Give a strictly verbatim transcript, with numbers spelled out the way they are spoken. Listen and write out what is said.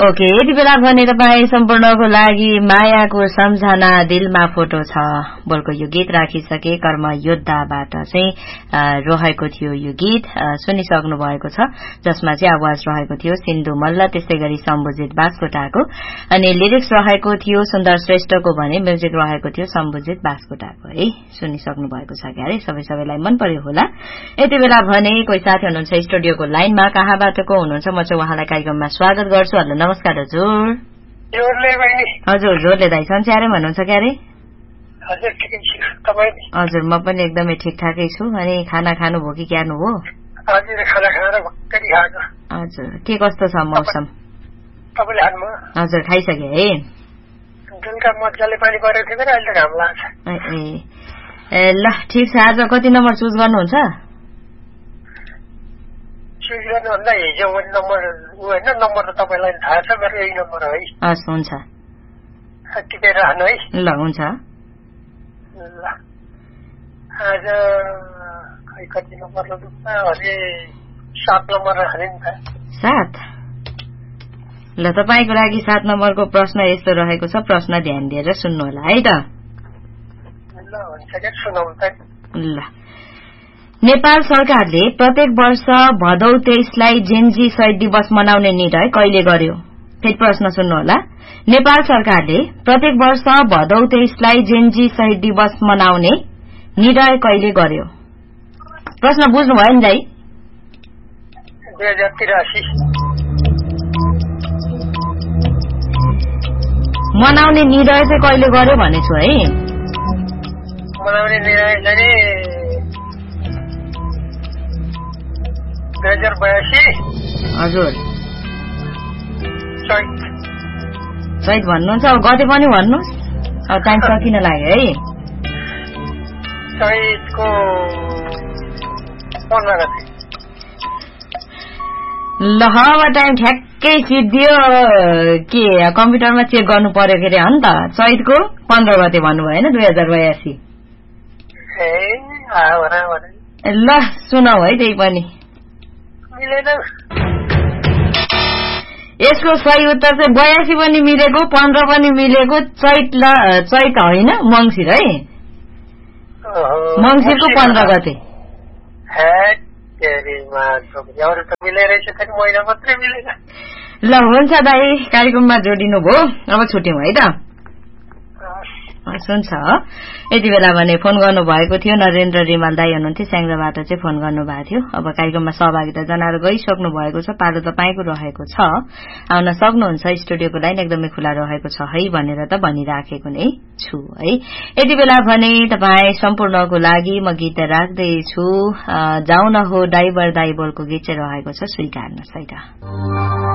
okay यति बेला भने तपाईँ सम्पूर्णको लागि मायाको सम्झना दिलमा फोटो छ बोलको यो गीत राखिसके कर्म योद्धाबाट चाहिँ रहेको थियो यो गीत सुनिसक्नु भएको छ जसमा चाहिँ आवाज रहेको थियो सिन्धु मल्ल त्यस्तै गरी सम्बुजित बास्कोटाको अनि लिरिक्स रहेको थियो सुन्दर श्रेष्ठको भने म्युजिक रहेको थियो सम्बुजित बास्कोटाको है सुनिसक्नु भएको छ क्यारे सबै सबैलाई मन पर्यो होला यति बेला भने कोही साथी हुनुहुन्छ स्टुडियोको लाइनमा कहाँबाट को हुनुहुन्छ म चाहिँ उहाँलाई कार्यक्रममा स्वागत गर्छु हेलो नमस्कार हजुर हजुर जोरले दाइ सन्च्यारे भन्नुहुन्छ क्यारे हजुर म पनि एकदमै ठिकठाकै छु अनि खाना खानुभयो कि क्यार्नु हो हजुर के कस्तो छ मौसम हजुर खाइसके है ए ल ठिक छ आज कति नम्बर चुज गर्नुहुन्छ भन्दा हिजो नम्बर होइन नम्बर त तपाईँलाई थाहा छ मेरो यही नम्बर है हस् हुन्छ टिपेर राख्नु है ल हुन्छ ल आज खै कति नम्बर अझै सात नम्बर राख्ने नि त सात ल तपाईँको लागि सात नम्बरको प्रश्न यस्तो रहेको छ प्रश्न ध्यान दिएर सुन्नु होला है त ल हुन्छ के सुनाउनु त ल नेपाल सरकारले प्रत्येक वर्ष भदौ तेइसलाई जेन्जी शहीद दिवस मनाउने निर्णय कहिले गर्यो फेरि प्रश्न सुन्नुहोला नेपाल सरकारले प्रत्येक वर्ष भदौ तेइसलाई जेन्जी शहीद दिवस मनाउने निर्णय कहिले गर्यो प्रश्न बुझ्नुभयो नि दाइ दुई हजार तिरासी मनाउने निर्णय चाहिँ कहिले गर्यो भनेछु है मनाउने निर्णय चाहिँ दुई हजार बयासी हजुर चैत चैत भन्नुहुन्छ अब गते पनि भन्नुहोस् अब टाइम सकिन लाग्यो है चैतको पन्ध्र गते ल अब टाइम ठ्याक्कै सिद्धियो के कम्प्युटरमा चेक गर्नु पर्यो के अरे हो नि त चैतको पन्ध्र गते भन्नुभयो होइन दुई हजार बयासी ल सुनौ है त्यही पनि यसको सही उत्तर चाहिँ बयासी पनि मिलेको पन्ध्र पनि मिलेको चैत चैत होइन मंसिर है मंसिरको पन्ध्र गते ल हुन्छ दाइ कार्यक्रममा जोडिनु भयो अब छुट्यौं है त हुन्छ यति बेला भने फोन गर्नु भएको थियो नरेन्द्र रिमाल दाई हुनुहुन्थ्यो स्याङ्जाबाट चाहिँ फोन गर्नु भएको थियो अब कार्यक्रममा सहभागिता जनाएर गइसक्नु भएको छ पालो तपाईँको रहेको छ आउन सक्नुहुन्छ स्टुडियोको लाइन एकदमै खुला रहेको छ है भनेर त भनिराखेको नै छु है यति बेला भने तपाईँ सम्पूर्णको लागि म गीत राख्दैछु जाउन हो ड्राइभर दाइ बोलको गीत चाहिँ रहेको छ स्वीकार्नुहोस् है त